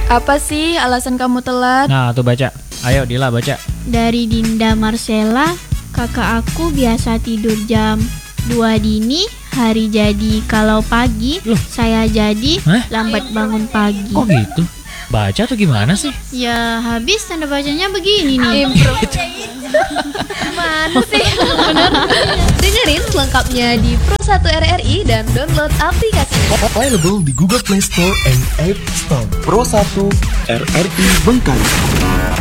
Apa sih alasan kamu telat? Nah, tuh baca. Ayo Dila baca. Dari Dinda Marcella, kakak aku biasa tidur jam 2 dini, hari jadi kalau pagi, Loh? saya jadi Hah? lambat bangun pagi. Kok gitu? Baca tuh gimana sih? Ya habis tanda bacanya begini nih. Mana sih? Dengerin selengkapnya di Pro1 RRI dan download aplikasinya. Available di Google Play Store and App Store. Pro 1 RRI Bengkali.